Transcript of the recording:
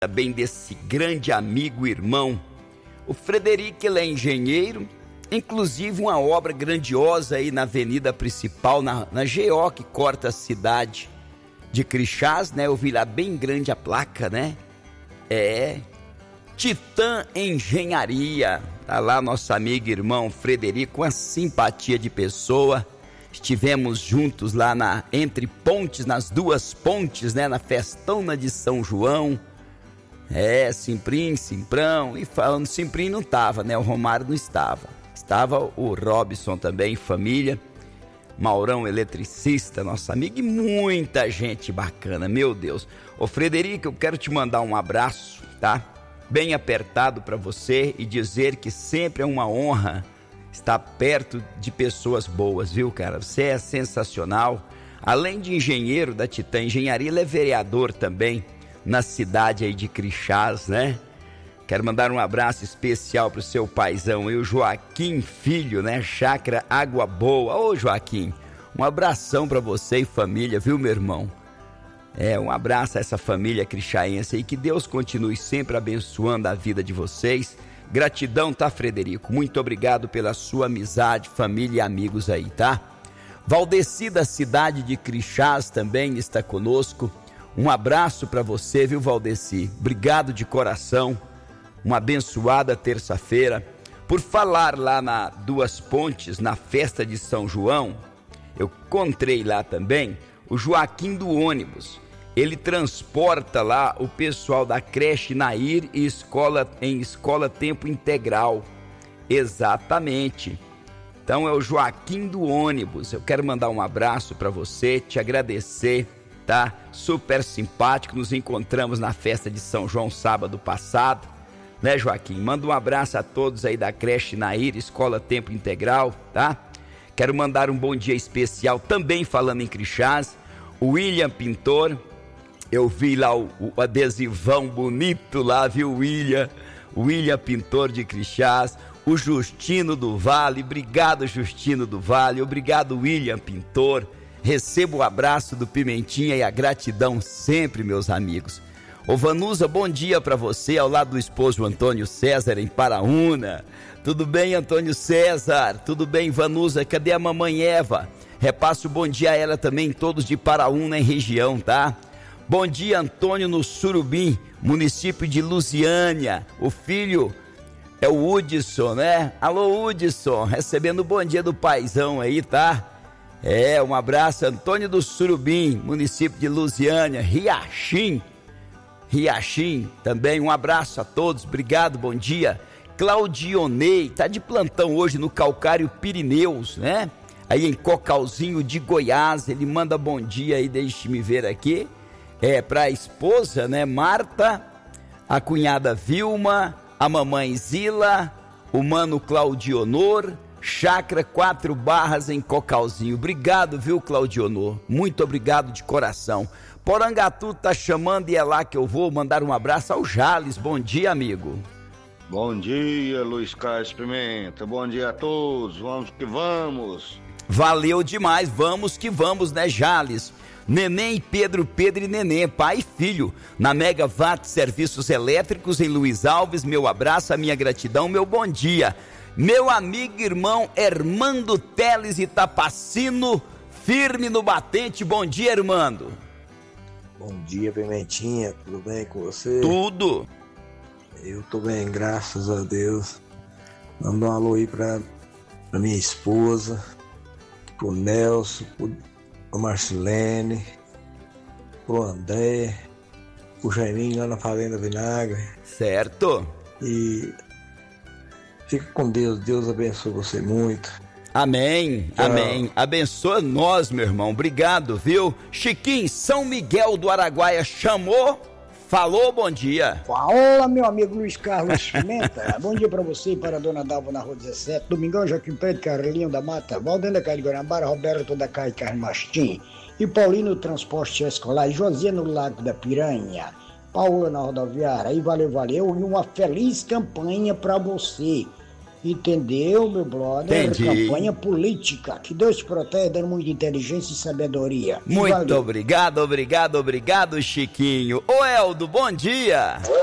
Também desse grande amigo e irmão. O Frederico, ele é engenheiro, inclusive uma obra grandiosa aí na avenida principal, na GO, que corta a cidade de Crixás, né? Eu vi lá bem grande a placa, né? Titã Engenharia. Tá lá nosso amigo e irmão Frederico, uma simpatia de pessoa. Estivemos juntos lá entre pontes, nas duas pontes, né? Na festona de São João. Simprim, Simprão. E falando Simprim não estava, né? O Romário não estava. Estava o Robson também, família. Maurão, eletricista, nosso amigo, e muita gente bacana, meu Deus. Ô Frederico, eu quero te mandar um abraço, tá? Bem apertado para você e dizer que sempre é uma honra estar perto de pessoas boas, viu, cara? Você é sensacional. Além de engenheiro da Titã Engenharia, ele é vereador também na cidade aí de Crixás, né? Quero mandar um abraço especial pro seu paizão, o Joaquim Filho, né? Chácara Água Boa. Ô Joaquim, um abração para você e família, viu, meu irmão? Um abraço a essa família crixaense aí, que Deus continue sempre abençoando a vida de vocês. Gratidão, tá, Frederico? Muito obrigado pela sua amizade, família e amigos aí, tá? Valdeci da cidade de Crixás também está conosco. Um abraço para você, viu, Valdeci? Obrigado de coração. Uma abençoada terça-feira. Por falar lá na Duas Pontes, na festa de São João, eu encontrei lá também o Joaquim do ônibus. Ele transporta lá o pessoal da creche Nair e escola tempo integral. Exatamente. Então é o Joaquim do ônibus. Eu quero mandar um abraço para você, te agradecer, tá? Super simpático. Nos encontramos na festa de São João sábado passado, né, Joaquim? Manda um abraço a todos aí da creche Nair, escola tempo integral, tá? Quero mandar um bom dia especial também falando em Crixás, o William Pintor. Eu vi lá o adesivão bonito lá, viu, William Pintor de Crixás, o Justino do Vale. Obrigado, Justino do Vale. Obrigado, William Pintor. Recebo o abraço do Pimentinha e a gratidão sempre, meus amigos. Ô Vanusa, bom dia para você, ao lado do esposo Antônio César, em Paraúna. Tudo bem, Antônio César? Tudo bem, Vanusa? Cadê a mamãe Eva? Repasso bom dia a ela também, todos de Paraúna em região, tá? Bom dia, Antônio, no Surubim, município de Lusiânia. O filho é o Hudson, né? Alô, Hudson, recebendo o bom dia do paizão aí, tá? Um abraço, Antônio do Surubim, município de Lusiânia, Riachim também, um abraço a todos, obrigado, bom dia. Claudionei, tá de plantão hoje no Calcário Pirineus, né? Aí em Cocalzinho de Goiás, ele manda bom dia aí, deixe-me ver aqui. Pra esposa, né, Marta, a cunhada Vilma, a mamãe Zila, o mano Claudionor, Chácara 4 Barras em Cocalzinho. Obrigado, viu, Claudionor? Muito obrigado de coração. Porangatu tá chamando e é lá que eu vou mandar um abraço ao Jales. Bom dia, amigo. Bom dia, Luiz Carlos Pimenta. Bom dia a todos. Vamos que vamos. Valeu demais. Vamos que vamos, né, Jales? Neném, Pedro e Neném, pai e filho, na Mega Watt Serviços Elétricos em Luiz Alves. Meu abraço, a minha gratidão, meu bom dia. Meu amigo e irmão Hermando Teles Itapacino, firme no batente. Bom dia, Hermando. Bom dia, Pimentinha, tudo bem com você? Tudo. Eu tô bem, graças a Deus. Manda um alô aí pra minha esposa, pro Nelson, pro Marcelene, pro André, pro Jaiminho lá na Fazenda Vinagre. Certo. E fica com Deus, Deus abençoe você muito. Amém, tchau. Amém. Abençoa nós, meu irmão. Obrigado, viu? Chiquinho, São Miguel do Araguaia chamou, falou, bom dia. Fala, meu amigo Luiz Carlos Pimenta. Bom dia pra você e para a dona Dalva na Rua 17. Domingão, Joaquim Pedro, Carlinho da Mata, Valdenda Caio de Guanabara, Roberto da Caio Carlos Mastim e Paulino Transporte Escolar, Josia no Lago da Piranha, Paula na rodoviária. E valeu, e uma feliz campanha pra você. Entendeu, meu brother? Entendi. Campanha política. Que Deus te proteja, dando muita inteligência e sabedoria. Muito Valeu. obrigado, Chiquinho. Ô Eldo, bom dia.